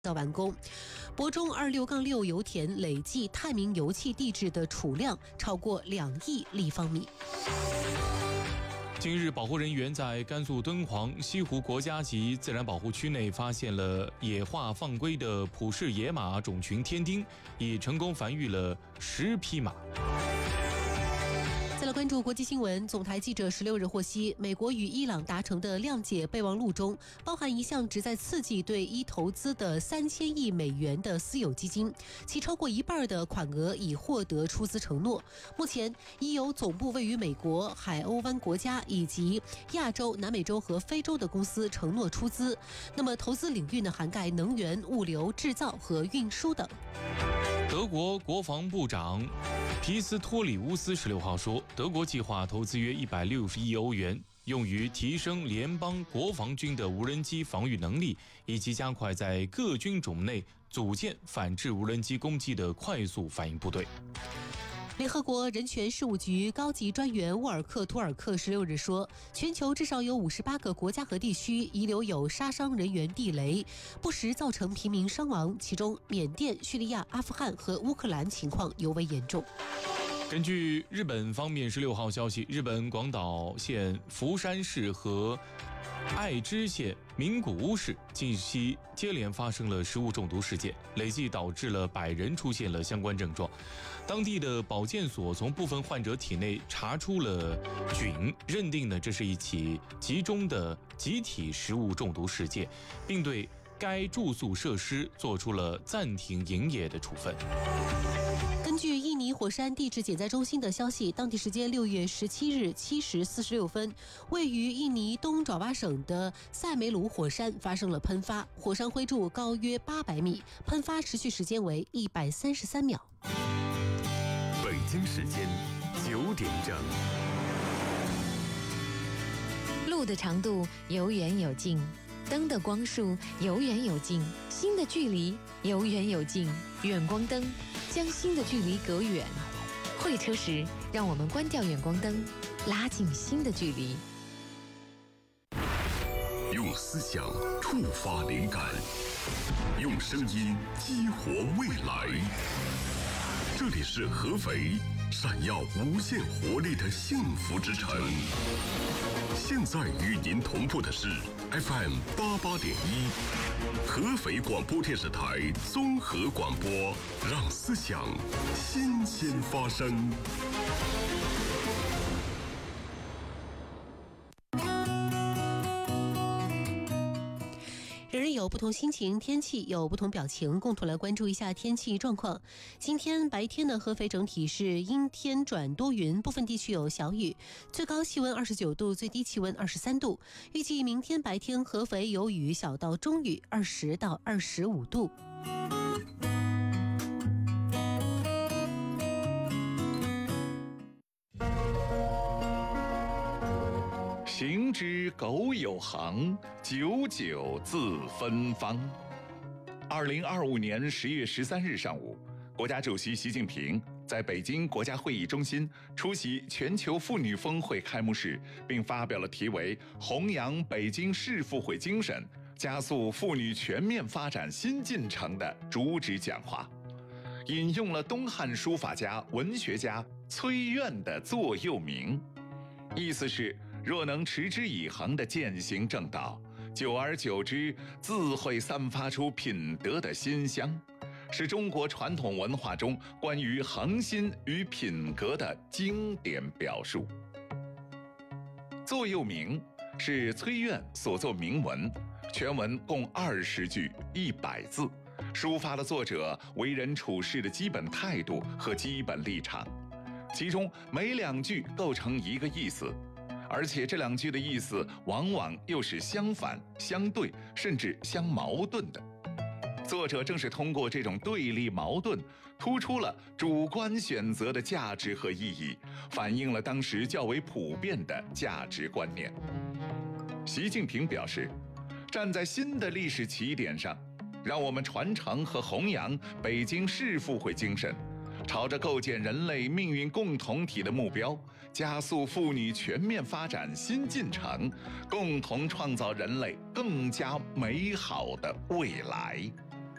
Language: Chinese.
到完工。博中26-6油田累计探明油气地质的储量超过2亿立方米。 近日，保护人员在甘肃敦煌西湖国家级自然保护区内发现了野化放归的普氏野马种群天丁，已成功繁育了10匹马。 再来关注国际新闻，总台记者16日获悉，美国与伊朗达成的谅解备忘录中，包含一项旨在刺激对伊投资的3000亿美元的私有基金，其超过一半的款额已获得出资承诺。目前已有总部位于美国、海欧湾国家以及亚洲、南美洲和非洲的公司承诺出资。那么投资领域呢，涵盖能源、物流、制造和运输等。 德国国防部长皮斯托里乌斯16号说，德国计划投资约160亿欧元，用于提升联邦国防军的无人机防御能力，以及加快在各军种内组建反制无人机攻击的快速反应部队。 联合国人权事务局高级专员沃尔克·图尔克16日说，全球至少有58个国家和地区遗留有杀伤人员地雷，不时造成平民伤亡，其中缅甸、叙利亚、阿富汗和乌克兰情况尤为严重。 根据日本方面16号消息，日本广岛县福山市和爱知县名古屋市近期接连发生了食物中毒事件，累计导致了100人出现了相关症状。当地的保健所从部分患者体内查出了菌，认定呢这是一起集中的集体食物中毒事件，并对该住宿设施做出了暂停营业的处分。 根据印尼火山地质减灾中心的消息，当地时间6月17日7时46分，位于印尼东爪哇省的塞梅鲁火山发生了喷发，火山灰柱高约800米，喷发持续时间为133秒。 北京时间9点整。 路的长度有远有近，灯的光束有远有近，心的距离有远有近，远光灯将心的距离隔远。会车时，让我们关掉远光灯，拉近心的距离。 用思想触发灵感，用声音激活未来。这里是合肥，闪耀无限活力的幸福之城。现在与您同步的是 FM 88.1，合肥广播电视台综合广播，让思想新鲜发生。 人人有不同心情，天气有不同表情，共同来关注一下天气状况。今天白天的合肥整体是阴天转多云，部分地区有小雨，最高气温29度，最低气温23度。预计明天白天合肥有雨，小到中雨，20到25度。 行之苟有行，久久自芬芳。2025年10月13日上午，国家主席习近平在北京国家会议中心出席全球妇女峰会开幕式，并发表了题为“弘扬北京市妇会精神，加速妇女全面发展新进程”的主旨讲话，引用了东汉书法家、文学家崔苑的座右铭，意思是若能持之以恒地践行正道，久而久之，自会散发出品德的馨香，是中国传统文化中关于恒心与品格的经典表述。座右铭是崔苑所作铭文，全文共20句100字，抒发了作者为人处事的基本态度和基本立场，其中每2句构成一个意思，而且这2句的意思往往又是相反、相对，甚至相矛盾的。作者正是通过这种对立矛盾，突出了主观选择的价值和意义，反映了当时较为普遍的价值观念。习近平表示，站在新的历史起点上，让我们传承和弘扬北京市妇会精神，朝着构建人类命运共同体的目标，加速妇女全面发展新进程，共同创造人类更加美好的未来。